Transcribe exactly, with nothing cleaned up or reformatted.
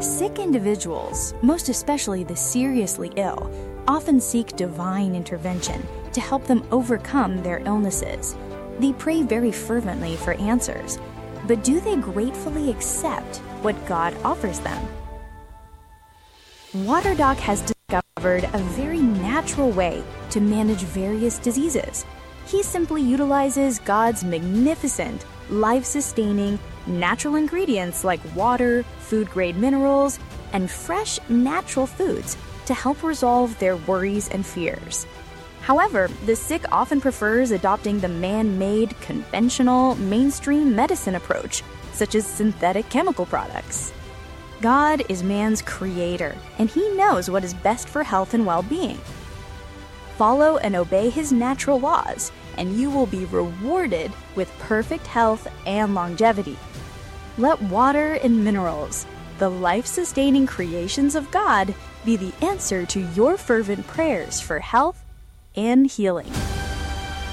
Sick individuals, most especially the seriously ill, often seek divine intervention to help them overcome their illnesses. They pray very fervently for answers, but do they gratefully accept what God offers them? WaterDoc has discovered a very natural way to manage various diseases. He simply utilizes God's magnificent, life-sustaining, natural ingredients like water, food-grade minerals, and fresh, natural foods to help resolve their worries and fears. However, the sick often prefers adopting the man-made, conventional, mainstream medicine approach, such as synthetic chemical products. God is man's creator, and he knows what is best for health and well-being. Follow and obey his natural laws, and you will be rewarded with perfect health and longevity. Let water and minerals, the life-sustaining creations of God, be the answer to your fervent prayers for health and healing.